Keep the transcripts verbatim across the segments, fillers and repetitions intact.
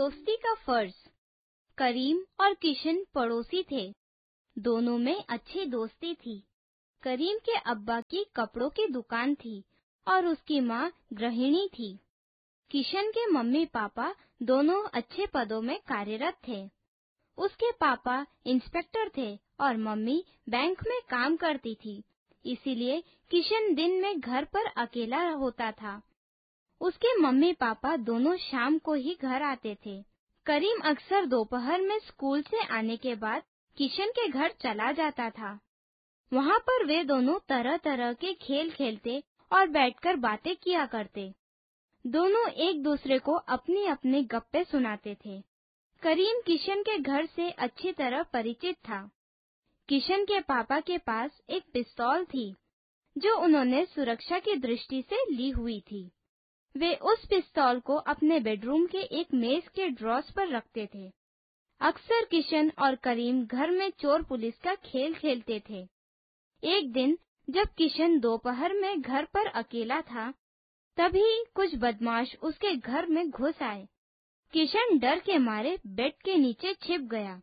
दोस्ती का फर्ज। करीम और किशन पड़ोसी थे। दोनों में अच्छी दोस्ती थी। करीम के अब्बा की कपड़ों की दुकान थी और उसकी माँ गृहिणी थी। किशन के मम्मी पापा दोनों अच्छे पदों में कार्यरत थे। उसके पापा इंस्पेक्टर थे और मम्मी बैंक में काम करती थी। इसीलिए किशन दिन में घर पर अकेला होता था। उसके मम्मी पापा दोनों शाम को ही घर आते थे। करीम अक्सर दोपहर में स्कूल से आने के बाद किशन के घर चला जाता था। वहाँ पर वे दोनों तरह तरह के खेल खेलते और बैठकर बातें किया करते। दोनों एक दूसरे को अपनी अपनी गप्पे सुनाते थे। करीम किशन के घर से अच्छी तरह परिचित था। किशन के पापा के पास एक पिस्तौल थी जो उन्होंने सुरक्षा की दृष्टि से ली हुई थी। वे उस पिस्तौल को अपने बेडरूम के एक मेज के ड्रॉर्स पर रखते थे। अक्सर किशन और करीम घर में चोर पुलिस का खेल खेलते थे। एक दिन जब किशन दोपहर में घर पर अकेला था, तभी कुछ बदमाश उसके घर में घुस आए। किशन डर के मारे बेड के नीचे छिप गया।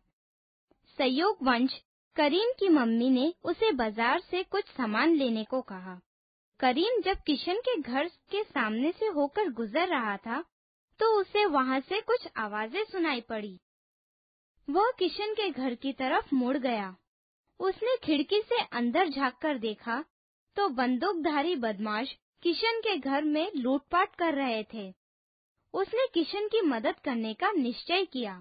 संयोगवश करीम की मम्मी ने उसे बाजार से कुछ सामान लेने को कहा। करीम जब किशन के घर के सामने से होकर गुजर रहा था, तो उसे वहां से कुछ आवाजें सुनाई पड़ी। वह किशन के घर की तरफ मुड़ गया। उसने खिड़की से अंदर झांककर देखा, तो बंदूकधारी बदमाश किशन के घर में लूटपाट कर रहे थे। उसने किशन की मदद करने का निश्चय किया।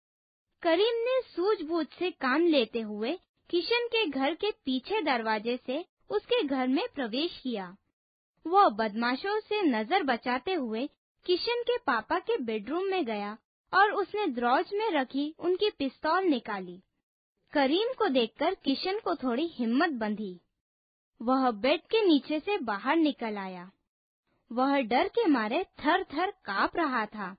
करीम ने सूझबूझ से काम लेते हुए किशन के घर के पीछे दरवाजे से उसके घर में प्रवेश किया। वह बदमाशों से नजर बचाते हुए किशन के पापा के बेडरूम में गया और उसने दराज में रखी उनकी पिस्तौल निकाली। करीम को देखकर किशन को थोड़ी हिम्मत बंधी। वह बेड के नीचे से बाहर निकल आया। वह डर के मारे थर थर कांप रहा था।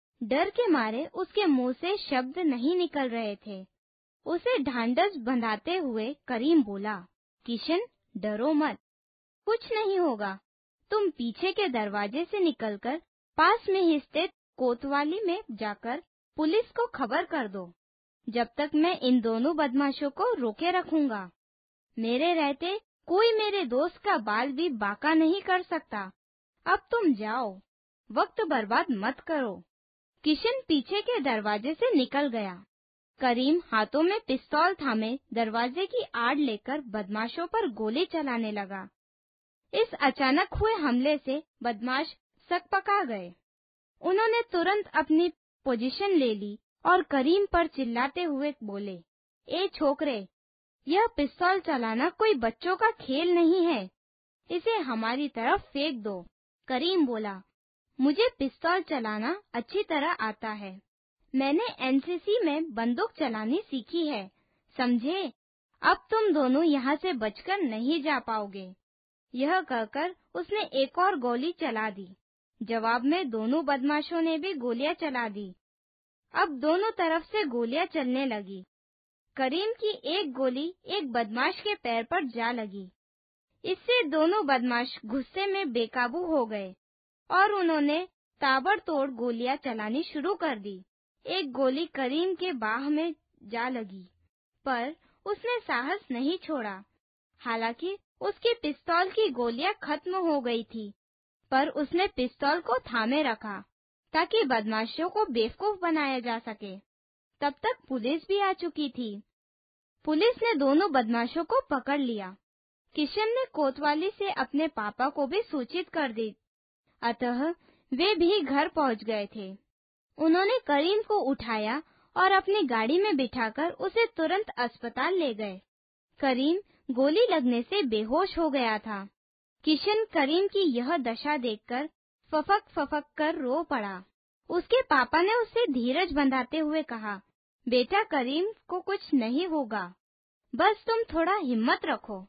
डर के मारे उसके मुंह से शब्द नहीं निकल रहे थे। उसे ढांढस बंधाते हुए करीम बोला, किशन, डरो मत, कुछ नहीं होगा। तुम पीछे के दरवाजे से निकलकर पास में ही स्थित कोतवाली में जाकर पुलिस को खबर कर दो। जब तक मैं इन दोनों बदमाशों को रोके रखूंगा। मेरे रहते कोई मेरे दोस्त का बाल भी बांका नहीं कर सकता। अब तुम जाओ, वक्त बर्बाद मत करो। किशन पीछे के दरवाजे से निकल गया। करीम हाथों में पिस्तौल थामे दरवाजे की आड़ लेकर बदमाशों पर गोली चलाने लगा। इस अचानक हुए हमले से बदमाश सकपका गए। उन्होंने तुरंत अपनी पोजीशन ले ली और करीम पर चिल्लाते हुए बोले, ए छोकरे, यह पिस्तौल चलाना कोई बच्चों का खेल नहीं है। इसे हमारी तरफ फेंक दो। करीम बोला, मुझे पिस्तौल चलाना अच्छी तरह आता है। मैंने एन सी सी में बंदूक चलानी सीखी है, समझे? अब तुम दोनों यहाँ से बचकर नहीं जा पाओगे। यह कहकर उसने एक और गोली चला दी। जवाब में दोनों बदमाशों ने भी गोलियां चला दी। अब दोनों तरफ से गोलियां चलने लगी। करीम की एक गोली एक बदमाश के पैर पर जा लगी। इससे दोनों बदमाश गुस्से में बेकाबू हो गए और उन्होंने ताबड़तोड़ गोलियां चलानी शुरू कर दी। एक गोली करीम के बाह में जा लगी, पर उसने साहस नहीं छोड़ा। हालांकि उसकी पिस्तौल की गोलियां खत्म हो गई थी, पर उसने पिस्तौल को थामे रखा ताकि बदमाशों को बेवकूफ बनाया जा सके। तब तक पुलिस भी आ चुकी थी। पुलिस ने दोनों बदमाशों को पकड़ लिया। किशन ने कोतवाली से अपने पापा को भी सूचित कर दी, अतः वे भी घर पहुंच गए थे। उन्होंने करीम को उठाया और अपनी गाड़ी में बिठाकर उसे तुरंत अस्पताल ले गए। करीम गोली लगने से बेहोश हो गया था। किशन करीम की यह दशा देखकर फफक फफक कर रो पड़ा। उसके पापा ने उसे धीरज बंधाते हुए कहा, बेटा, करीम को कुछ नहीं होगा, बस तुम थोड़ा हिम्मत रखो।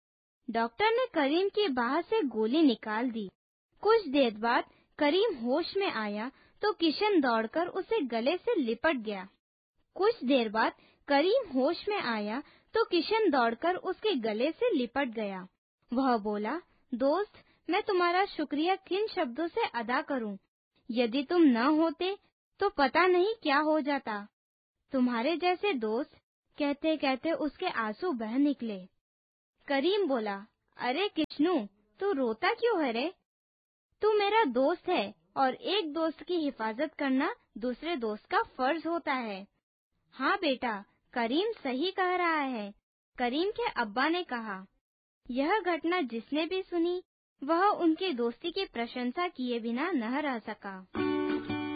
डॉक्टर ने करीम की बाह से गोली निकाल दी। कुछ देर बाद करीम होश में आया तो किशन दौड़कर उसे गले से लिपट गया। कुछ देर बाद करीम होश में आया तो किशन दौड़कर उसके गले से लिपट गया। वह बोला, दोस्त, मैं तुम्हारा शुक्रिया किन शब्दों से अदा करूं? यदि तुम न होते तो पता नहीं क्या हो जाता। तुम्हारे जैसे दोस्त, कहते कहते उसके आंसू बह निकले। करीम बोला, अरे किश्नू, तू रोता क्यों है रे? तू मेरा दोस्त है और एक दोस्त की हिफाजत करना दूसरे दोस्त का फर्ज होता है। हाँ बेटा, करीम सही कह रहा है, करीम के अब्बा ने कहा। यह घटना जिसने भी सुनी, वह उनकी दोस्ती की प्रशंसा किए बिना न रह सका।